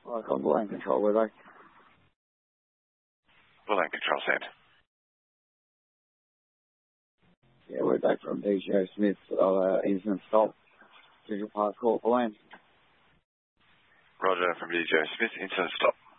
Welcome, Land Control, we're back. Land Control, Sand. Yeah, we're back from DJ Smith, instant stop. Visual pass call for land. Roger, from DJ Smith, instant stop.